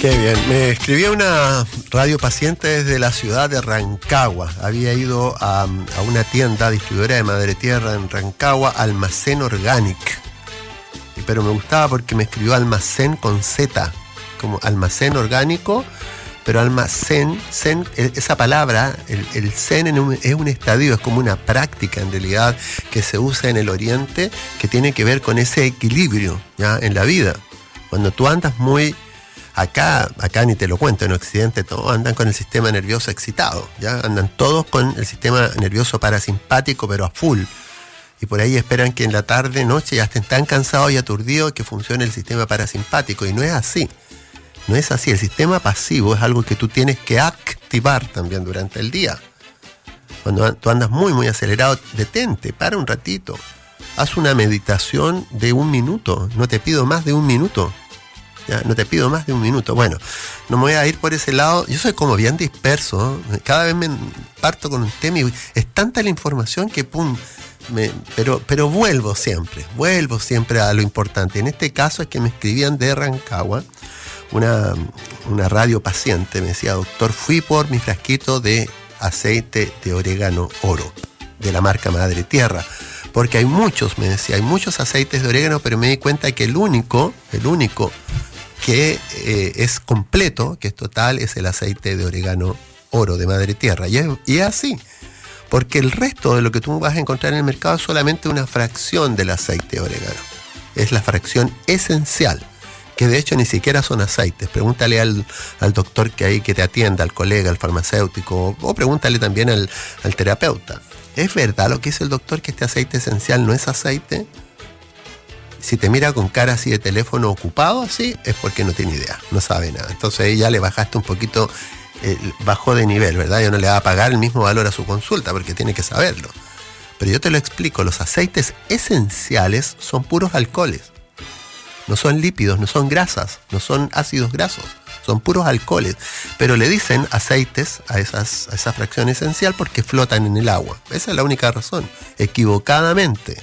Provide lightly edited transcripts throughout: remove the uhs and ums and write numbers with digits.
Qué bien. Me escribía una radio paciente desde la ciudad de Rancagua. Había ido a una tienda distribuidora de Madre Tierra en Rancagua, Almacén Organic. Pero me gustaba porque me escribió almacén con Z, como almacén orgánico, pero almacén, esa palabra, el zen es un estadio, es como una práctica en realidad que se usa en el Oriente, que tiene que ver con ese equilibrio, ¿ya?, en la vida. Cuando tú andas muy... Acá ni te lo cuento, en Occidente todos andan con el sistema nervioso excitado, ¿ya? Andan todos con el sistema nervioso parasimpático, pero a full. Y por ahí esperan que en la tarde, noche, ya estén tan cansados y aturdidos que funcione el sistema parasimpático. Y no es así. No es así. El sistema pasivo es algo que tú tienes que activar también durante el día. Cuando tú andas muy, muy acelerado, detente, para un ratito. Haz una meditación de 1 minuto. No te pido más de 1 minuto. Ya, no te pido más de 1 minuto. Bueno, no me voy a ir por ese lado. Yo soy como bien disperso, ¿no? Cada vez me parto con un tema y es tanta la información que pum, pero vuelvo siempre a lo importante. En este caso es que me escribían de Rancagua, una radio paciente, me decía: doctor, fui por mi frasquito de aceite de orégano oro, de la marca Madre Tierra. Porque hay muchos, me decía, hay muchos aceites de orégano, pero me di cuenta que el único que es completo, que es total, es el aceite de orégano oro de Madre Tierra. Y es así, porque el resto de lo que tú vas a encontrar en el mercado es solamente una fracción del aceite de orégano. Es la fracción esencial, que de hecho ni siquiera son aceites. Pregúntale al doctor que te atienda, al colega, al farmacéutico, o pregúntale también al terapeuta. ¿Es verdad lo que dice el doctor, que este aceite esencial no es aceite? Si te mira con cara así de teléfono ocupado, así, es porque no tiene idea, no sabe nada. Entonces ahí ya le bajaste un poquito, bajó de nivel, ¿verdad? Ya no le va a pagar el mismo valor a su consulta porque tiene que saberlo. Pero yo te lo explico, los aceites esenciales son puros alcoholes. No son lípidos, no son grasas, no son ácidos grasos, son puros alcoholes. Pero le dicen aceites a esa fracción esencial porque flotan en el agua. Esa es la única razón. Equivocadamente.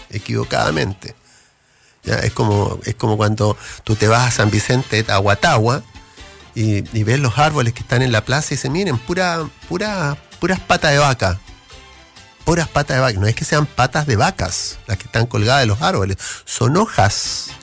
¿Ya? Es como cuando tú te vas a San Vicente de Tahuatahua y ves los árboles que están en la plaza y dices: miren, puras patas de vaca. Puras patas de vaca. No es que sean patas de vacas las que están colgadas de los árboles. Son hojas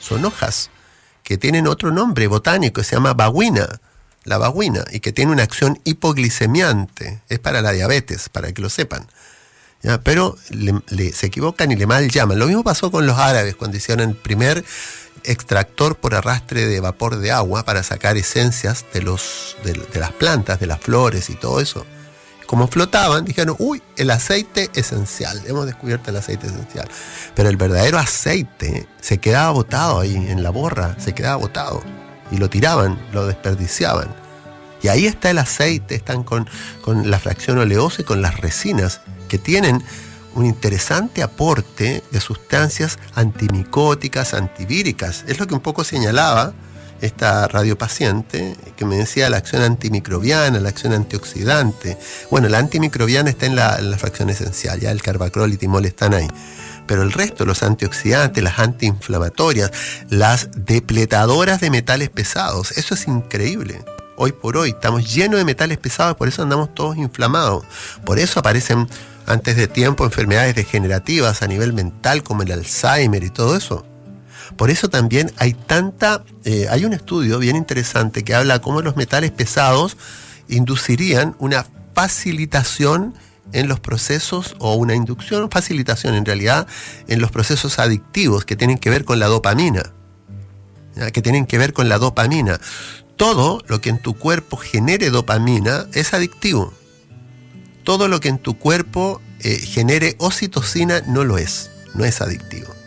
que tienen otro nombre botánico, se llama baguina. La baguina, y que tiene una acción hipoglicemiante. Es para la diabetes, para que lo sepan. ¿Ya? Pero se equivocan y le mal llaman. Lo mismo pasó con los árabes cuando hicieron el primer extractor por arrastre de vapor de agua para sacar esencias de las plantas, de las flores y todo eso. Como flotaban, dijeron: uy, el aceite esencial, hemos descubierto el aceite esencial. Pero el verdadero aceite se quedaba botado ahí en la borra, se quedaba botado. Y lo tiraban, lo desperdiciaban. Y ahí está el aceite, están con la fracción oleosa y con las resinas, que tienen un interesante aporte de sustancias antimicóticas, antivíricas. Es lo que un poco señalaba esta radiopaciente, que me decía la acción antimicrobiana, la acción antioxidante. Bueno, la antimicrobiana está en la fracción esencial, ya el carbacrol y timol están ahí. Pero el resto, los antioxidantes, las antiinflamatorias, las depletadoras de metales pesados, eso es increíble. Hoy por hoy estamos llenos de metales pesados, por eso andamos todos inflamados. Por eso aparecen antes de tiempo enfermedades degenerativas a nivel mental, como el Alzheimer y todo eso. Por eso también hay un estudio bien interesante que habla cómo los metales pesados inducirían una facilitación en los procesos, o una inducción, facilitación en realidad, en los procesos adictivos que tienen que ver con la dopamina. ¿Ya? Que tienen que ver con la dopamina. Todo lo que en tu cuerpo genere dopamina es adictivo. Todo lo que en tu cuerpo genere oxitocina no es adictivo.